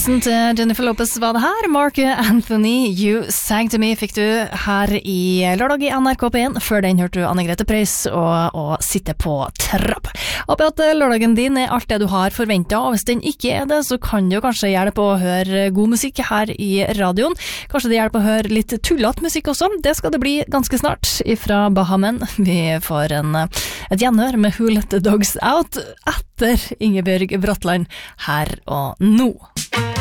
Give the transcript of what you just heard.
Hilsen til Jennifer Lopez var det her. Mark Anthony, You Sang To Me fikk du her i lørdag i NRK P1. Før den hørte du Anne-Grete Preus og Sitte på trapp. Håper at lørdagen din alt det du har forventet, og hvis den ikke det, så kan det jo kanskje hjelpe å høre god musikk her i radioen. Kanskje det hjelper å høre litt tullat musikk også. Det skal det bli ganske snart ifra Bahamen. Vi får et gjenhør med Who Let The Dogs Out etter Ingebjørg Bratland her og nå.